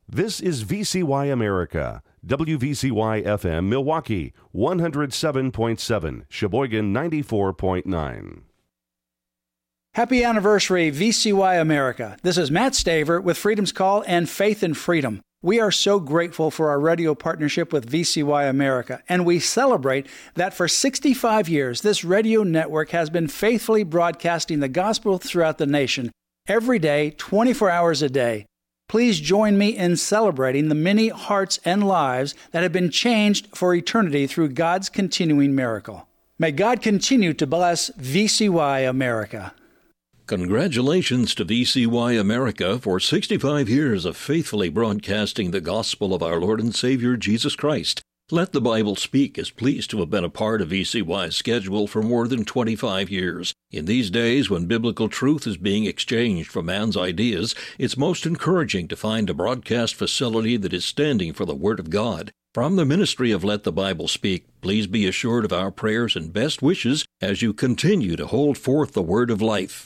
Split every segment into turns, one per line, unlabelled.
This is VCY America, WVCY FM Milwaukee, 107.7, Sheboygan 94.9.
Happy anniversary, VCY America. This is Matt Staver with Freedom's Call and Faith and Freedom. We are so grateful for our radio partnership with VCY America, and we celebrate that for 65 years, this radio network has been faithfully broadcasting the gospel throughout the nation, every day, 24 hours a day. Please join me in celebrating the many hearts and lives that have been changed for eternity through God's continuing miracle. May God continue to bless VCY America.
Congratulations to VCY America for 65 years of faithfully broadcasting the gospel of our Lord and Savior Jesus Christ. Let the Bible Speak is pleased to have been a part of VCY's schedule for more than 25 years. In these days when biblical truth is being exchanged for man's ideas, it's most encouraging to find a broadcast facility that is standing for the Word of God. From the ministry of Let the Bible Speak, please be assured of our prayers and best wishes as you continue to hold forth the Word of life.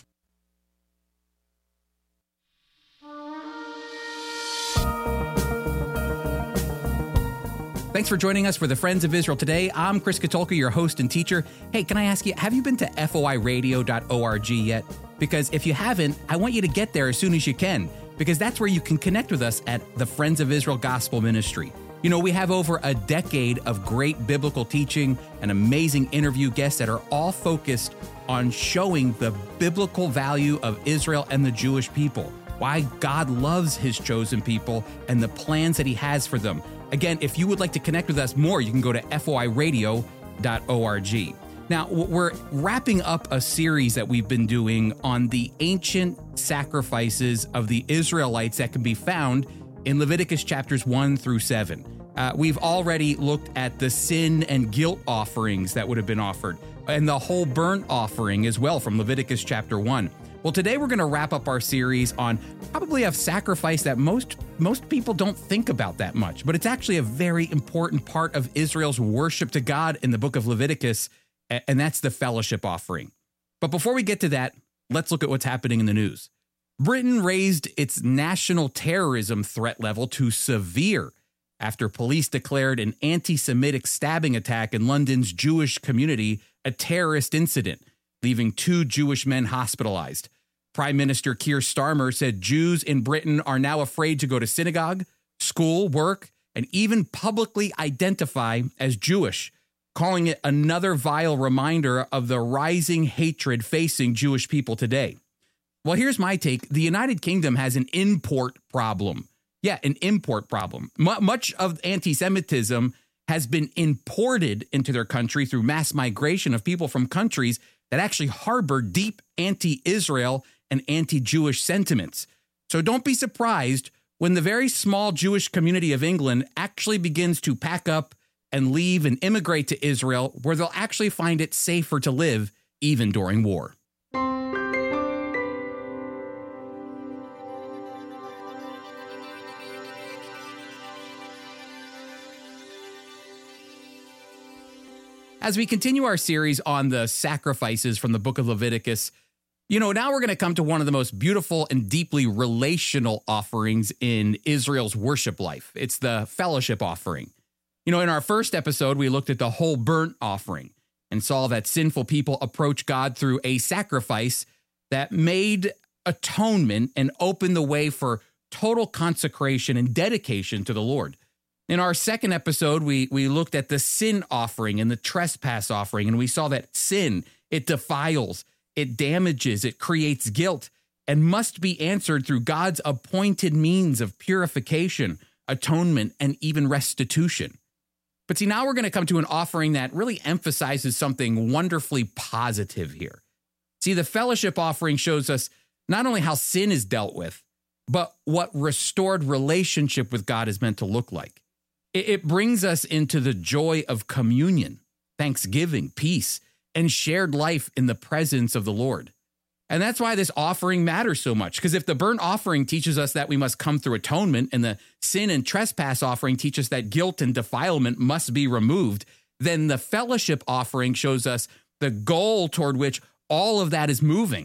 Thanks for joining us for the Friends of Israel today. I'm Chris Katulka, your host and teacher. Hey, can I ask you, have you been to foiradio.org yet? Because if you haven't, I want you to get there as soon as you can, because that's where you can connect with us at the Friends of Israel Gospel Ministry. You know, we have over a decade of great biblical teaching and amazing interview guests that are all focused on showing the biblical value of Israel and the Jewish people, why God loves his chosen people and the plans that he has for them. Again, if you would like to connect with us more, you can go to foiradio.org. Now, we're wrapping up a series that we've been doing on the ancient sacrifices of the Israelites that can be found in Leviticus chapters 1 through 7. We've already looked at the sin and guilt offerings that would have been offered, and the whole burnt offering as well from Leviticus chapter 1. Well, today we're going to wrap up our series on probably a sacrifice that most people don't think about that much, but it's actually a very important part of Israel's worship to God in the book of Leviticus, and that's the fellowship offering. But before we get to that, let's look at what's happening in the news. Britain raised its national terrorism threat level to severe after police declared an anti-Semitic stabbing attack in London's Jewish community a terrorist incident, leaving 2 Jewish men hospitalized. Prime Minister Keir Starmer said Jews in Britain are now afraid to go to synagogue, school, work, and even publicly identify as Jewish, calling it another vile reminder of the rising hatred facing Jewish people today. Well, here's my take. The United Kingdom has an import problem. Yeah, an import problem. Much of anti-Semitism has been imported into their country through mass migration of people from countries that actually harbor deep anti-Israel and anti-Jewish sentiments. So don't be surprised when the very small Jewish community of England actually begins to pack up and leave and immigrate to Israel, where they'll actually find it safer to live even during war. As we continue our series on the sacrifices from the book of Leviticus, now we're going to come to one of the most beautiful and deeply relational offerings in Israel's worship life. It's the fellowship offering. In our first episode, we looked at the whole burnt offering and saw that sinful people approach God through a sacrifice that made atonement and opened the way for total consecration and dedication to the Lord. In our second episode, we looked at the sin offering and the trespass offering, and we saw that sin, it defiles, it damages, it creates guilt, and must be answered through God's appointed means of purification, atonement, and even restitution. But see, now we're going to come to an offering that really emphasizes something wonderfully positive here. See, the fellowship offering shows us not only how sin is dealt with, but what restored relationship with God is meant to look like. It brings us into the joy of communion, thanksgiving, peace, and shared life in the presence of the Lord. And that's why this offering matters so much, because if the burnt offering teaches us that we must come through atonement, and the sin and trespass offering teach us that guilt and defilement must be removed, then the fellowship offering shows us the goal toward which all of that is moving.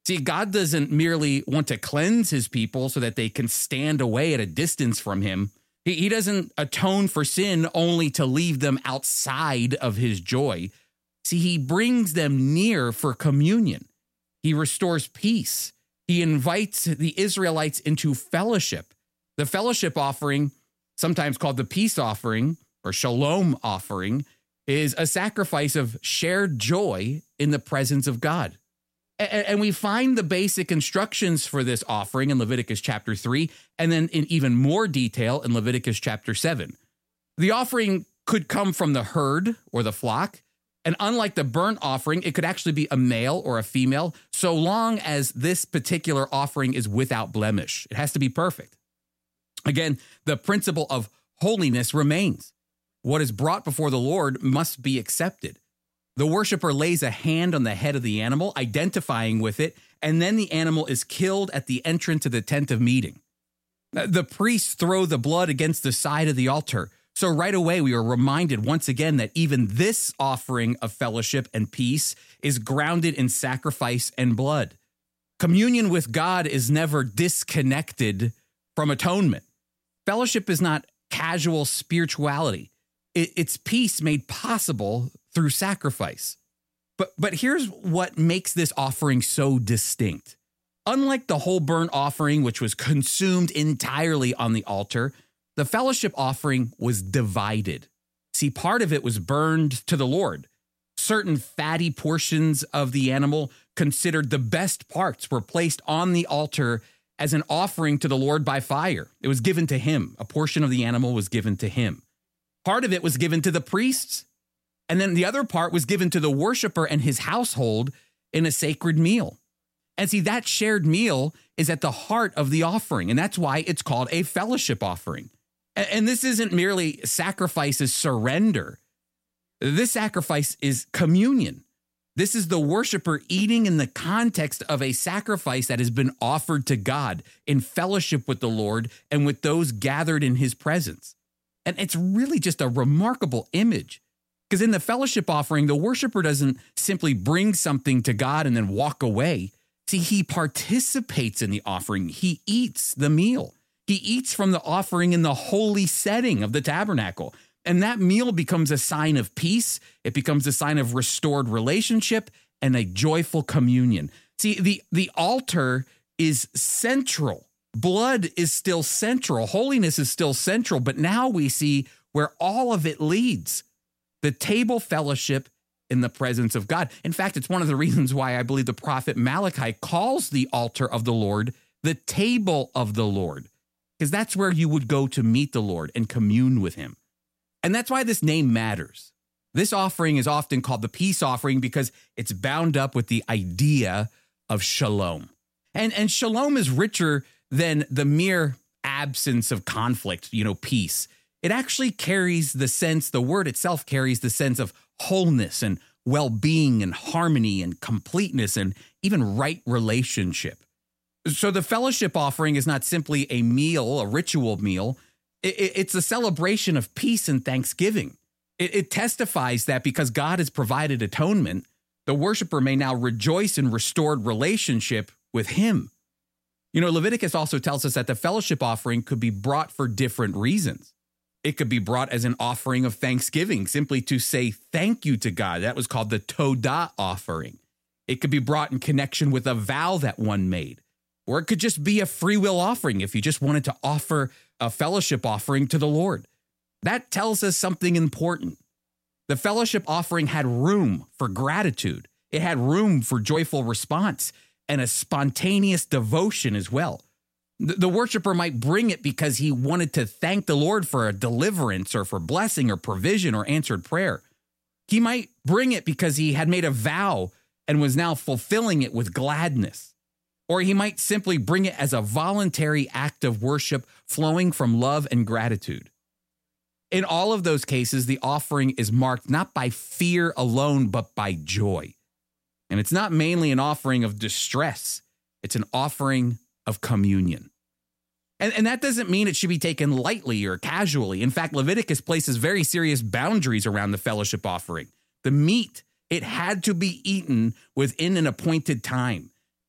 See, God doesn't merely want to cleanse his people so that they can stand away at a distance from him. He doesn't atone for sin only to leave them outside of his joy. See, he brings them near for communion. He restores peace. He invites the Israelites into fellowship. The fellowship offering, sometimes called the peace offering or shalom offering, is a sacrifice of shared joy in the presence of God. And we find the basic instructions for this offering in Leviticus chapter 3, and then in even more detail in Leviticus chapter 7. The offering could come from the herd or the flock, and unlike the burnt offering, it could actually be a male or a female, so long as this particular offering is without blemish. It has to be perfect. Again, the principle of holiness remains. What is brought before the Lord must be accepted. The worshiper lays a hand on the head of the animal, identifying with it, and then the animal is killed at the entrance to the tent of meeting. The priests throw the blood against the side of the altar. So right away, we are reminded once again that even this offering of fellowship and peace is grounded in sacrifice and blood. Communion with God is never disconnected from atonement. Fellowship is not casual spirituality. It's peace made possible through sacrifice. But here's what makes this offering so distinct. Unlike the whole burnt offering, which was consumed entirely on the altar, the fellowship offering was divided. See, part of it was burned to the Lord. Certain fatty portions of the animal, considered the best parts, were placed on the altar as an offering to the Lord by fire. It was given to him. A portion of the animal was given to him. Part of it was given to the priests, and then the other part was given to the worshiper and his household in a sacred meal. And see, that shared meal is at the heart of the offering, and that's why it's called a fellowship offering. And this isn't merely sacrifice as surrender. This sacrifice is communion. This is the worshiper eating in the context of a sacrifice that has been offered to God in fellowship with the Lord and with those gathered in his presence. And it's really just a remarkable image, because in the fellowship offering, the worshiper doesn't simply bring something to God and then walk away. See, he participates in the offering. He eats the meal. He eats from the offering in the holy setting of the tabernacle. And that meal becomes a sign of peace. It becomes a sign of restored relationship and a joyful communion. See, the altar is central. Blood is still central. Holiness is still central. But now we see where all of it leads. The table fellowship in the presence of God. In fact, it's one of the reasons why I believe the prophet Malachi calls the altar of the Lord the table of the Lord, because that's where you would go to meet the Lord and commune with him. And that's why this name matters. This offering is often called the peace offering because it's bound up with the idea of shalom. And shalom is richer than the mere absence of conflict, peace. It actually carries the sense, the word itself carries the sense of wholeness and well-being and harmony and completeness and even right relationship. So the fellowship offering is not simply a meal, a ritual meal. It's a celebration of peace and thanksgiving. It testifies that because God has provided atonement, the worshiper may now rejoice in restored relationship with him. Leviticus also tells us that the fellowship offering could be brought for different reasons. It could be brought as an offering of thanksgiving, simply to say thank you to God. That was called the Todah offering. It could be brought in connection with a vow that one made. Or it could just be a free will offering if you just wanted to offer a fellowship offering to the Lord. That tells us something important. The fellowship offering had room for gratitude. It had room for joyful response and a spontaneous devotion as well. The worshiper might bring it because he wanted to thank the Lord for a deliverance or for blessing or provision or answered prayer. He might bring it because he had made a vow and was now fulfilling it with gladness. Or he might simply bring it as a voluntary act of worship flowing from love and gratitude. In all of those cases, the offering is marked not by fear alone, but by joy. And it's not mainly an offering of distress. It's an offering of communion. And that doesn't mean it should be taken lightly or casually. In fact, Leviticus places very serious boundaries around the fellowship offering. The meat, it had to be eaten within an appointed time.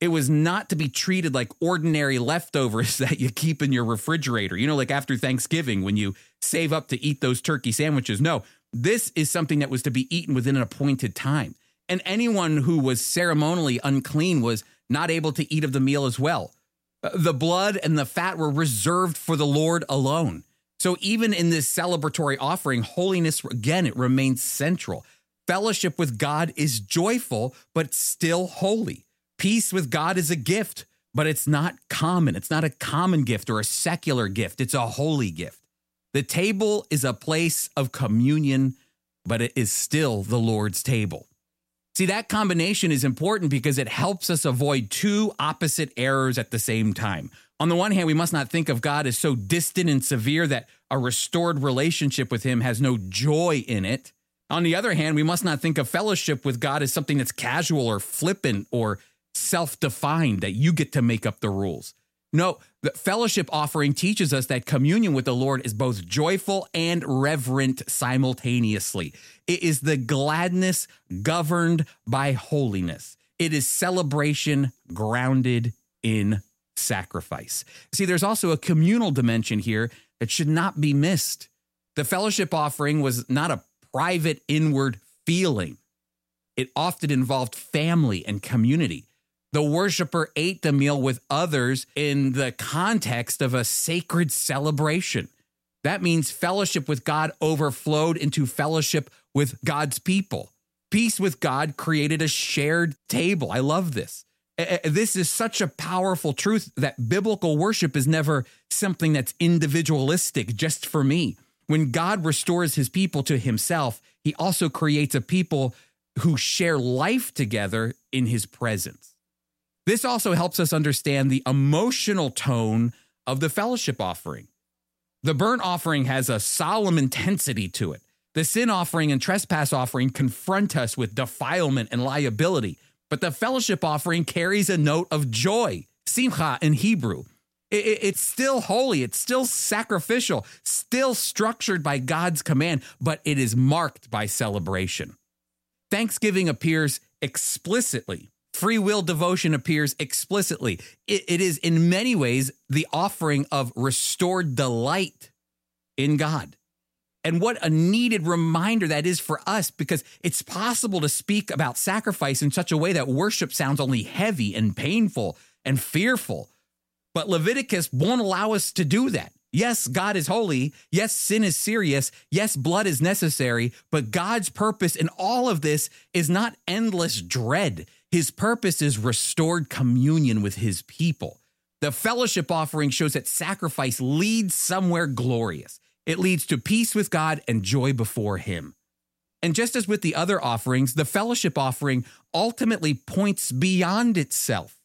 It was not to be treated like ordinary leftovers that you keep in your refrigerator. You know, like after Thanksgiving when you save up to eat those turkey sandwiches. No, this is something that was to be eaten within an appointed time. And anyone who was ceremonially unclean was not able to eat of the meal as well. The blood and the fat were reserved for the Lord alone. So even in this celebratory offering, holiness, again, it remains central. Fellowship with God is joyful, but still holy. Peace with God is a gift, but it's not common. It's not a common gift or a secular gift. It's a holy gift. The table is a place of communion, but it is still the Lord's table. See, that combination is important because it helps us avoid two opposite errors at the same time. On the one hand, we must not think of God as so distant and severe that a restored relationship with him has no joy in it. On the other hand, we must not think of fellowship with God as something that's casual or flippant or self-defined, that you get to make up the rules. No, the fellowship offering teaches us that communion with the Lord is both joyful and reverent simultaneously. It is the gladness governed by holiness. It is celebration grounded in sacrifice. See, there's also a communal dimension here that should not be missed. The fellowship offering was not a private inward feeling. It often involved family and community. The worshiper ate the meal with others in the context of a sacred celebration. That means fellowship with God overflowed into fellowship with God's people. Peace with God created a shared table. I love this. This is such a powerful truth that biblical worship is never something that's individualistic just for me. When God restores his people to himself, he also creates a people who share life together in his presence. This also helps us understand the emotional tone of the fellowship offering. The burnt offering has a solemn intensity to it. The sin offering and trespass offering confront us with defilement and liability, but the fellowship offering carries a note of joy, simcha in Hebrew. It's still holy, it's still sacrificial, still structured by God's command, but it is marked by celebration. Thanksgiving appears explicitly. Free will devotion appears explicitly. It is in many ways the offering of restored delight in God. And what a needed reminder that is for us, because it's possible to speak about sacrifice in such a way that worship sounds only heavy and painful and fearful. But Leviticus won't allow us to do that. Yes, God is holy. Yes, sin is serious. Yes, blood is necessary. But God's purpose in all of this is not endless dread. His purpose is restored communion with his people. The fellowship offering shows that sacrifice leads somewhere glorious. It leads to peace with God and joy before him. And just as with the other offerings, the fellowship offering ultimately points beyond itself.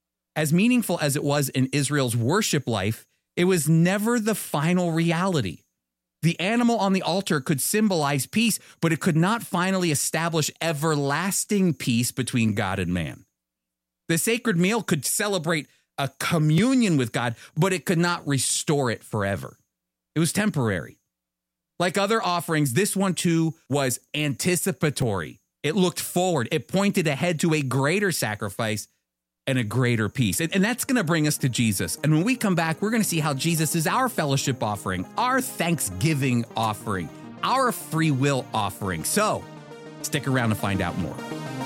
As meaningful as it was in Israel's worship life, it was never the final reality. The animal on the altar could symbolize peace, but it could not finally establish everlasting peace between God and man. The sacred meal could celebrate a communion with God, but it could not restore it forever. It was temporary. Like other offerings, this one too was anticipatory. It looked forward. It pointed ahead to a greater sacrifice and a greater peace. And that's going to bring us to Jesus. And when we come back, we're going to see how Jesus is our fellowship offering, our thanksgiving offering, our free will offering. So stick around to find out more.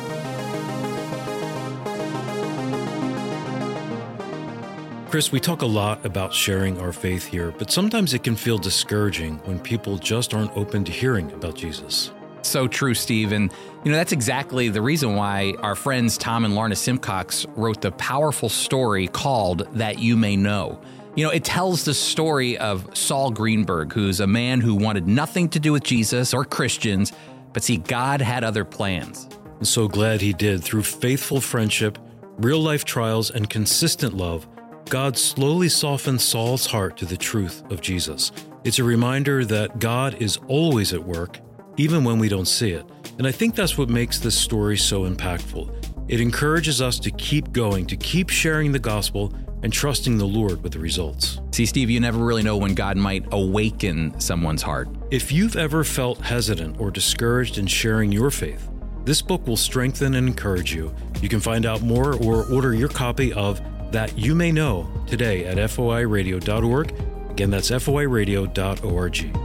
Chris, we talk a lot about sharing our faith here, but sometimes it can feel discouraging when people just aren't open to hearing about Jesus.
So true, Steve. And, that's exactly the reason why our friends Tom and Lorna Simcox wrote the powerful story called That You May Know. It tells the story of Saul Greenberg, who's a man who wanted nothing to do with Jesus or Christians, but see, God had other plans.
I'm so glad he did. Through faithful friendship, real-life trials, and consistent love, God slowly softened Saul's heart to the truth of Jesus. It's a reminder that God is always at work, even when we don't see it. And I think that's what makes this story so impactful. It encourages us to keep going, to keep sharing the gospel and trusting the Lord with the results.
See, Steve, you never really know when God might awaken someone's heart.
If you've ever felt hesitant or discouraged in sharing your faith, This book will strengthen and encourage you. You can find out more or order your copy of That You May Know today at foiradio.org. Again, that's foiradio.org.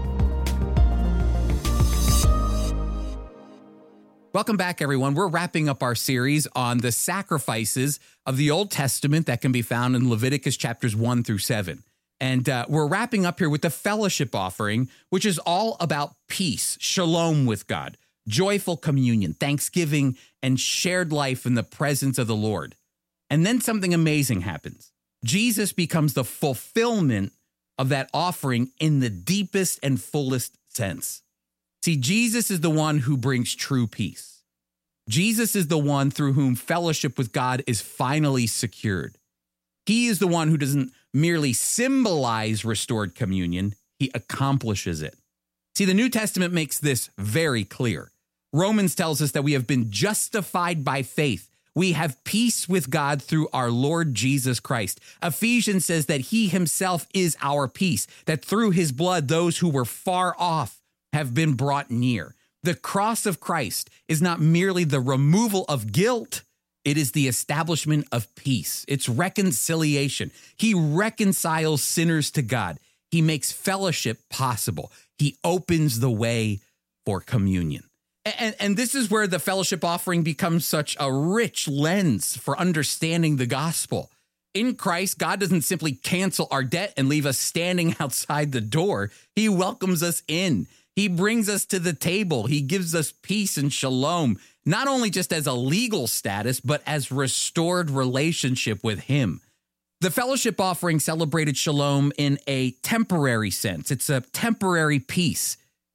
Welcome back, everyone. We're wrapping up our series on the sacrifices of the Old Testament that can be found in Leviticus chapters 1 through 7. And we're wrapping up here with the fellowship offering, which is all about peace, shalom with God, joyful communion, thanksgiving, and shared life in the presence of the Lord. And then something amazing happens. Jesus becomes the fulfillment of that offering in the deepest and fullest sense. See, Jesus is the one who brings true peace. Jesus is the one through whom fellowship with God is finally secured. He is the one who doesn't merely symbolize restored communion, he accomplishes it. See, the New Testament makes this very clear. Romans tells us that we have been justified by faith. We have peace with God through our Lord Jesus Christ. Ephesians says that he himself is our peace, that through his blood, those who were far off have been brought near. The cross of Christ is not merely the removal of guilt, it is the establishment of peace. It's reconciliation. He reconciles sinners to God. He makes fellowship possible. He opens the way for communion. And this is where the fellowship offering becomes such a rich lens for understanding the gospel. In Christ, God doesn't simply cancel our debt and leave us standing outside the door. He welcomes us in. He brings us to the table. He gives us peace and shalom, not only just as a legal status, but as restored relationship with him. The fellowship offering celebrated shalom in a temporary sense. It's a temporary peace.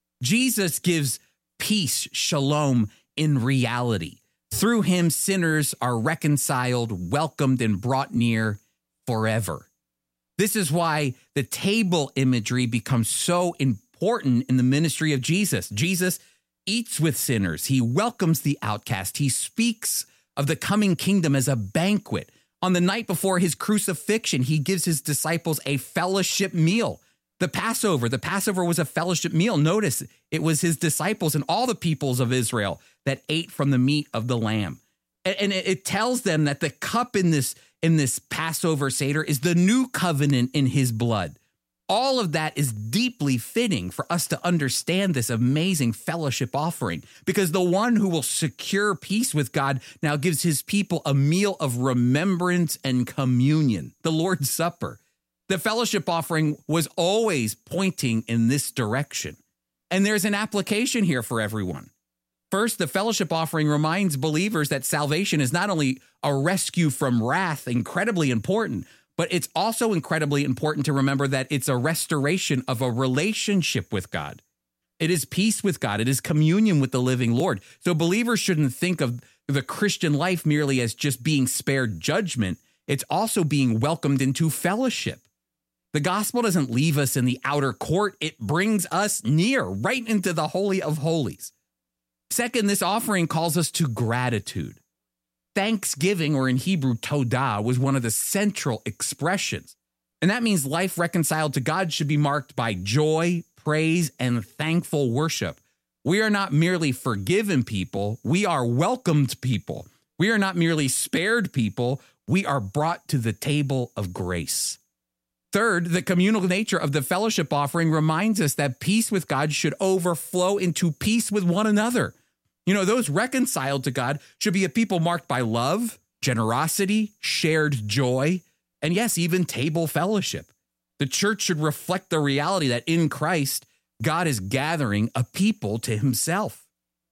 Jesus gives peace, shalom, in reality. Through him, sinners are reconciled, welcomed, and brought near forever. This is why the table imagery becomes so important in the ministry of Jesus. Jesus eats with sinners. He welcomes the outcast. He speaks of the coming kingdom as a banquet. On the night before his crucifixion, he gives his disciples a fellowship meal. The Passover was a fellowship meal. Notice it was his disciples and all the peoples of Israel that ate from the meat of the lamb. And it tells them that the cup in this Passover Seder is the new covenant in his blood. All of that is deeply fitting for us to understand this amazing fellowship offering, because the one who will secure peace with God now gives his people a meal of remembrance and communion, the Lord's Supper. The fellowship offering was always pointing in this direction. And there's an application here for everyone. First, the fellowship offering reminds believers that salvation is not only a rescue from wrath, incredibly important, but it's also incredibly important to remember that it's a restoration of a relationship with God. It is peace with God. It is communion with the living Lord. So believers shouldn't think of the Christian life merely as just being spared judgment. It's also being welcomed into fellowship. The gospel doesn't leave us in the outer court. It brings us near, right into the Holy of Holies. Second, this offering calls us to gratitude. Thanksgiving, or in Hebrew, todah, was one of the central expressions. And that means life reconciled to God should be marked by joy, praise, and thankful worship. We are not merely forgiven people. We are welcomed people. We are not merely spared people. We are brought to the table of grace. Third, the communal nature of the fellowship offering reminds us that peace with God should overflow into peace with one another. You know, those reconciled to God should be a people marked by love, generosity, shared joy, and yes, even table fellowship. The church should reflect the reality that in Christ, God is gathering a people to himself.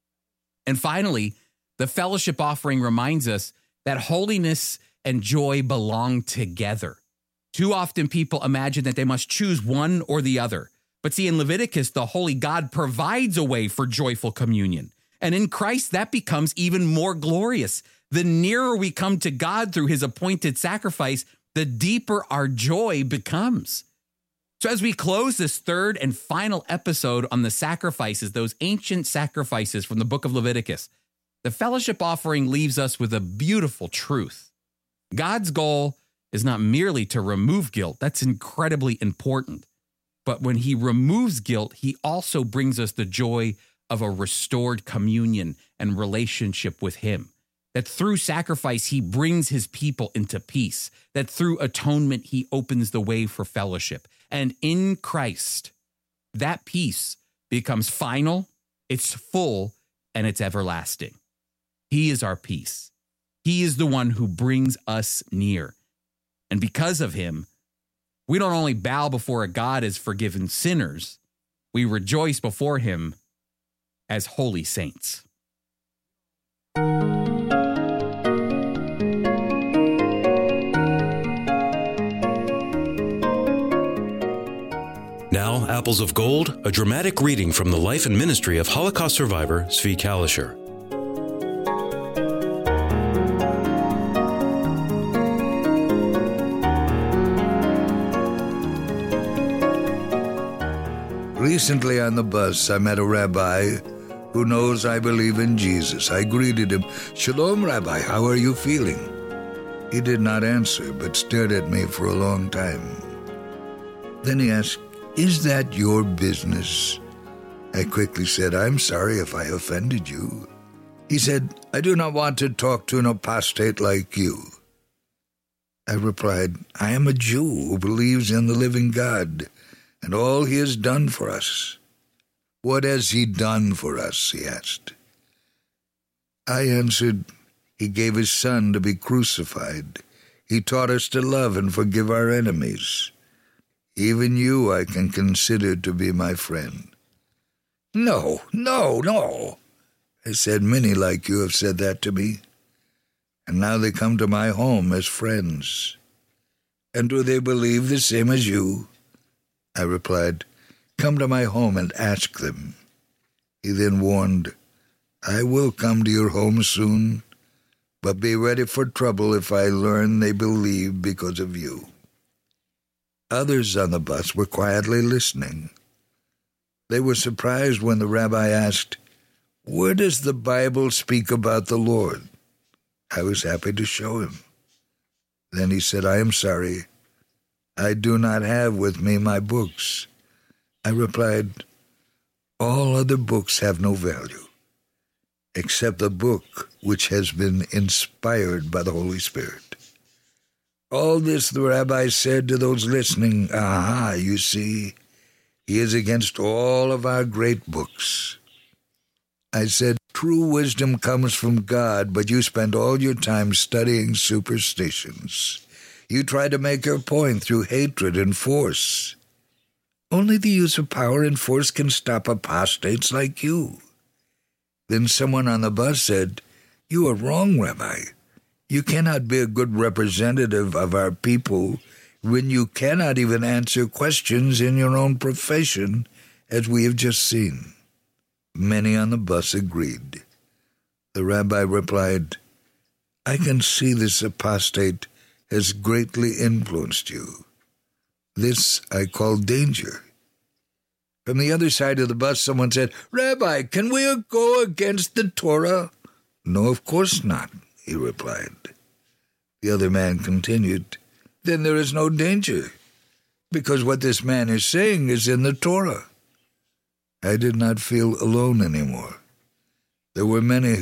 And finally, the fellowship offering reminds us that holiness and joy belong together. Too often people imagine that they must choose one or the other. But see, in Leviticus, the holy God provides a way for joyful communion. And in Christ, that becomes even more glorious. The nearer we come to God through his appointed sacrifice, the deeper our joy becomes. So as we close this third and final episode on the sacrifices, those ancient sacrifices from the book of Leviticus, the fellowship offering leaves us with a beautiful truth. God's goal is not merely to remove guilt. That's incredibly important. But when he removes guilt, he also brings us the joy of a restored communion and relationship with him. That through sacrifice, he brings his people into peace. That through atonement, he opens the way for fellowship. And in Christ, that peace becomes final, it's full, and it's everlasting. He is our peace. He is the one who brings us near. And because of him, we don't only bow before a God as forgiven sinners, we rejoice before him as holy saints.
Now, Apples of Gold, a dramatic reading from the life and ministry of Holocaust survivor Zvi Kalisher.
Recently on the bus, I met a rabbi who knows I believe in Jesus. I greeted him, "Shalom, Rabbi, how are you feeling?" He did not answer, but stared at me for a long time. Then he asked, "Is that your business?" I quickly said, "I'm sorry if I offended you." He said, "I do not want to talk to an apostate like you." I replied, "I am a Jew who believes in the living God and all he has done for us." "What has he done for us?" he asked. I answered, "He gave his son to be crucified. He taught us to love and forgive our enemies. Even you I can consider to be my friend." No, I said, "Many like you have said that to me, and now they come to my home as friends. And do they believe the same as you?" I replied, "Come to my home and ask them." He then warned, "I will come to your home soon, but be ready for trouble if I learn they believe because of you." Others on the bus were quietly listening. They were surprised when the rabbi asked, "Where does the Bible speak about the Lord?" I was happy to show him. Then he said, "I am sorry. I do not have with me my books." I replied, "All other books have no value, except the book which has been inspired by the Holy Spirit." All this the rabbi said to those listening, "Aha, you see, he is against all of our great books." I said, "True wisdom comes from God, but you spend all your time studying superstitions. You try to make your point through hatred and force. Only the use of power and force can stop apostates like you." Then someone on the bus said, "You are wrong, Rabbi. You cannot be a good representative of our people when you cannot even answer questions in your own profession, as we have just seen." Many on the bus agreed. The rabbi replied, "I can see this apostate has greatly influenced you. This I call danger." From the other side of the bus, someone said, "Rabbi, can we go against the Torah?" "No, of course not," he replied. The other man continued, "Then there is no danger, because what this man is saying is in the Torah." I did not feel alone anymore. There were many